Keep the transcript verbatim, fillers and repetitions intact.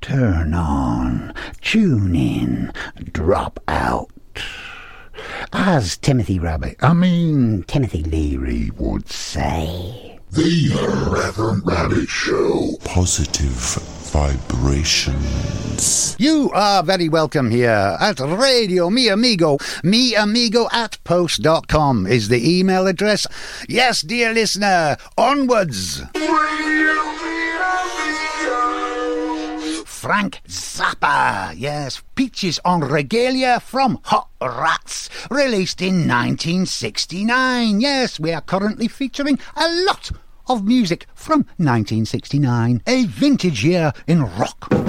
turn on, tune in, drop out. As Timothy Rabbit, I mean Timothy Leary would say. The Reverend Rabbit Show. Positive vibrations. You are very welcome here at Radio Mi Amigo. Mi Amigo at post dot com is the email address. Yes, dear listener, onwards. Frank Zappa, yes, Peaches en Regalia from Hot Rats, released in nineteen sixty-nine. Yes, we are currently featuring a lot of music from nineteen sixty-nine, a vintage year in rock.